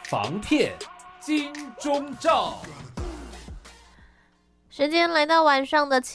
防骗金钟罩。 时间来到晚上的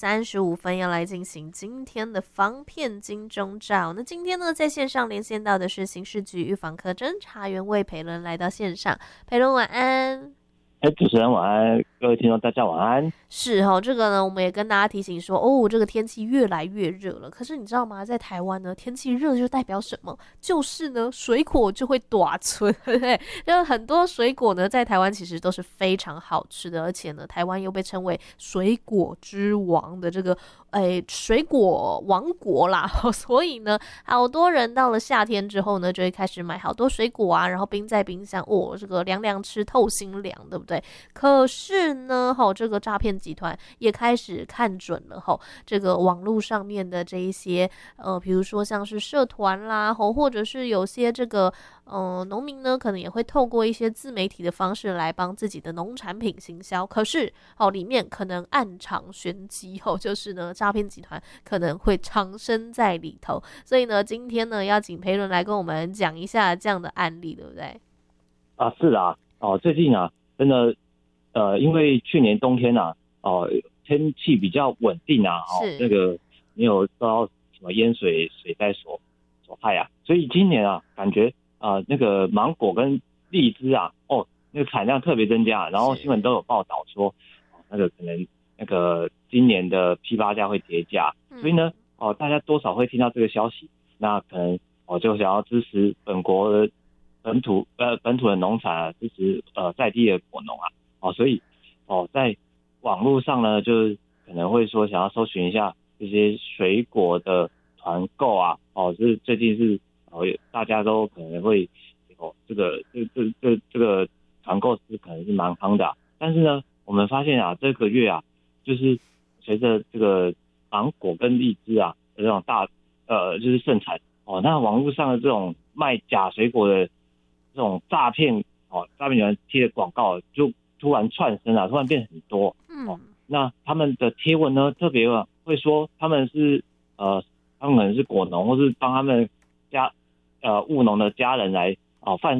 7:35，要来进行今天的防骗金钟罩。那今天呢，在线上连线到的是刑事局预防科侦查员魏培伦来到线上。培伦晚安。 主持人晚安，各位听众大家晚安。 是这个呢，我们也跟大家提醒说，这个天气越来越热了。可是你知道吗？在台湾呢，天气热就代表什么？就是呢，水果就会短存，对不对？就是很多水果呢，在台湾其实都是非常好吃的，而且呢，台湾又被称为水果之王的这个水果王国啦。所以呢，好多人到了夏天之后呢，就会开始买好多水果啊，然后冰在冰箱，这个凉凉吃透心凉，对不对？可是呢，这个诈骗集团也开始看准了这个网络上面的这一些比如说像是社团啦，或者是有些这个农民呢，可能也会透过一些自媒体的方式来帮自己的农产品行销。可是里面可能暗藏玄机就是呢，诈骗集团可能会藏身在里头。所以呢，今天呢，要请培伦来跟我们讲一下这样的案例，对不对？ 是啊，最近啊，真的因为去年冬天啊，天气比较稳定啊，那个没有受到什么淹水灾所害啊，所以今年啊，感觉那个芒果跟荔枝啊，那个产量特别增加，然后新闻都有报道说，那个可能那个今年的批发价会跌价，所以呢，大家多少会听到这个消息，那可能就想要支持本国的本土的农产啊，支持在地的果农啊，所以在网络上呢，就是可能会说想要搜寻一下这些水果的团购啊，就是最近是大家都可能会这个团购是可能是蛮夯的但是呢，我们发现啊，这个月啊，就是随着这个芒果跟荔枝啊的这种就是盛产那网络上的这种卖假水果的这种诈骗人贴的广告就突然窜升突然变很多那他们的贴文呢，特别会说他们可能是果农，或是帮他们务农的家人来贩